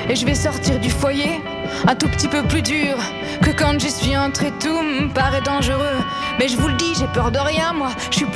et je vais sortir du foyer un tout petit peu plus dur que quand j'y suis entrée. Tout me paraît dangereux, mais je vous le dis, j'ai peur de rien moi. Je suis